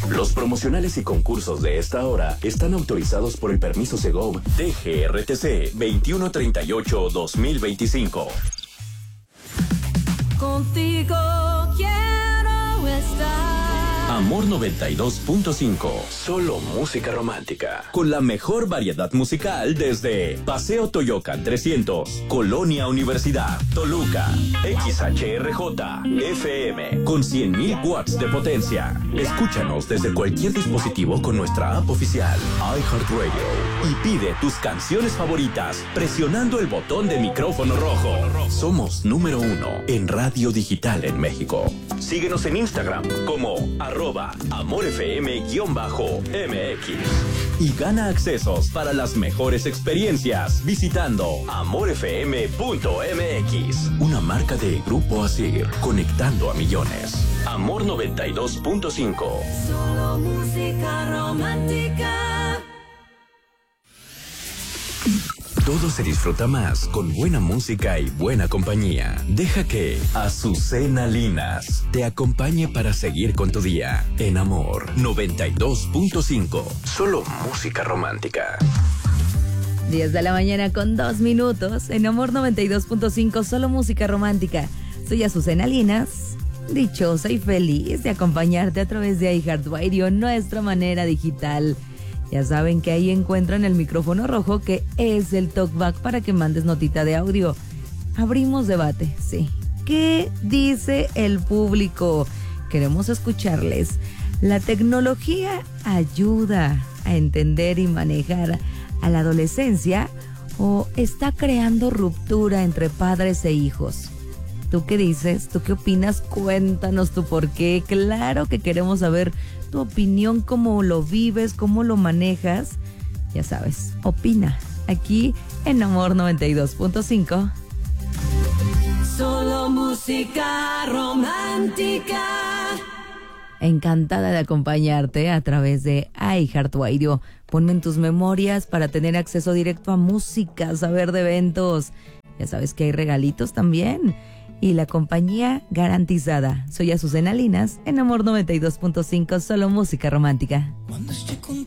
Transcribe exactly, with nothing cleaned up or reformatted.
Los promocionales y concursos de esta hora están autorizados por el permiso Segov D G R T C veintiuno treinta y ocho guión dos mil veinticinco. Contigo quiero estar. Amor noventa y dos punto cinco. Solo música romántica. Con la mejor variedad musical desde Paseo Toyocan trescientos, Colonia Universidad, Toluca, X H R J, F M, con cien mil watts de potencia. Escúchanos desde cualquier dispositivo con nuestra app oficial, iHeartRadio. Y pide tus canciones favoritas presionando el botón de micrófono rojo. Somos número uno en radio digital en México. Síguenos en Instagram como arroba amorfm-M X y gana accesos para las mejores experiencias visitando amorfm punto M X, una marca de Grupo Asir, conectando a millones. Amor noventa y dos punto cinco. Solo música romántica. Todo se disfruta más con buena música y buena compañía. Deja que Azucena Linas te acompañe para seguir con tu día. En Amor noventa y dos punto cinco. Solo música romántica. diez de la mañana con dos minutos. En Amor noventa y dos punto cinco. Solo música romántica. Soy Azucena Linas, dichosa y feliz de acompañarte a través de iHeartRadio, nuestra manera digital. Ya saben que ahí encuentran el micrófono rojo, que es el talkback para que mandes notita de audio. Abrimos debate, sí. ¿Qué dice el público? Queremos escucharles. ¿La tecnología ayuda a entender y manejar a la adolescencia o está creando ruptura entre padres e hijos? ¿Tú qué dices? ¿Tú qué opinas? Cuéntanos tu por qué. Claro que queremos saber tu opinión, cómo lo vives, cómo lo manejas. Ya sabes, opina aquí en Amor noventa y dos punto cinco. Solo música romántica. Encantada de acompañarte a través de iHeartRadio. Ponme en tus memorias para tener acceso directo a música, saber de eventos. Ya sabes que hay regalitos también. Y la compañía garantizada. Soy Azucena Linas en Amor noventa y dos punto cinco, solo música romántica.